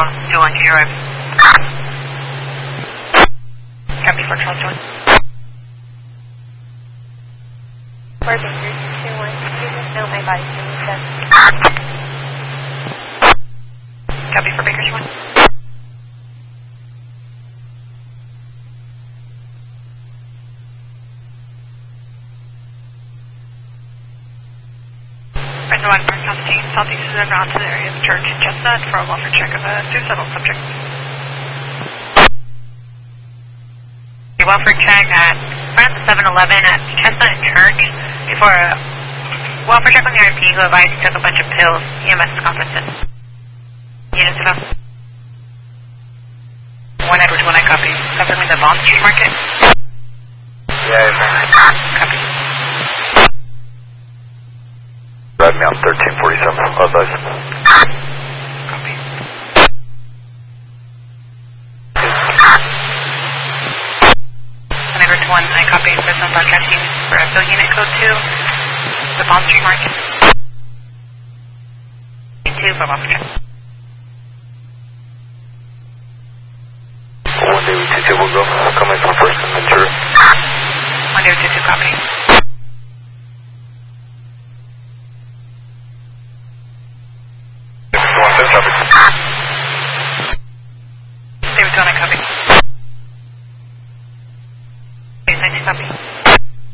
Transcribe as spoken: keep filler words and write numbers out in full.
two one zero. Copy for Charles two one. For Baker two one, you just know my body's doing seven. Copy for Baker two one. Brenda Wagner, Southeast, Southeast is en route to the area of Church and Chestnut for a welfare check of a suicidal subject. Welfare check at front of the seven eleven at Chestnut and Church before a welfare check on the R P who advised he took a bunch of pills. E M S conference. Units of one Edwards one I copy. Covering the Bond Street Market. Yeah, copy. Drive me on thirteen forty-seven, otherwise. Copy. one Edwards one I copy. There's no broadcasting for a fill unit code two. The Bond Street Market. two for welfare check. one day we two two will go. Coming from first and Ventura. one day we two two copy. one two copy. David Tony copy. David Tony copy.